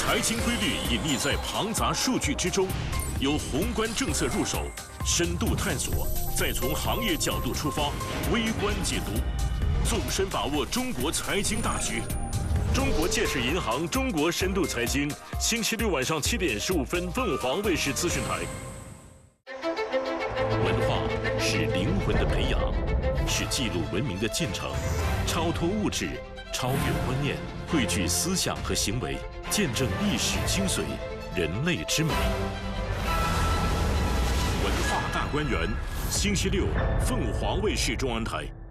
财经规律隐匿在庞杂数据之中，由宏观政策入手，深度探索，再从行业角度出发，微观解读，纵深把握中国财经大局。中国建设银行中国深度财经，星期六晚上7点15分，凤凰卫视资讯台。文化是灵魂的培养，是记录文明的进程，超脱物质，超越观念，汇聚思想和行为，见证历史精髓，人类之美。文化大观园，星期六，凤凰卫视中文台。